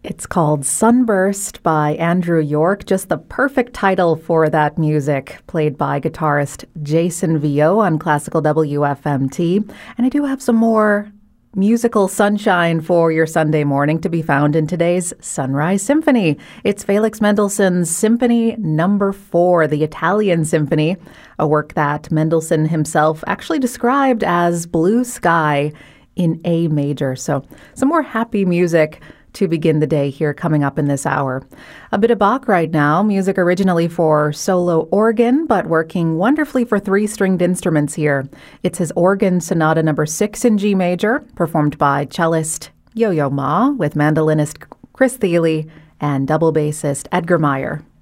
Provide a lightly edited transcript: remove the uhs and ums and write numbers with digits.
It's called Sunburst by Andrew York, just the perfect title for that music, played by guitarist Jason Vio on Classical WFMT. And I do have some more musical sunshine for your Sunday morning to be found in today's Sunrise Symphony. It's Felix Mendelssohn's Symphony No. 4, the Italian Symphony, a work that Mendelssohn himself actually described as blue sky in A major. So some more happy music to begin the day here coming up in this hour. A bit of Bach right now, music originally for solo organ, but working wonderfully for three-stringed instruments here. It's his Organ Sonata No. 6 in G major, performed by cellist Yo-Yo Ma with mandolinist Chris Thile and double bassist Edgar Meyer.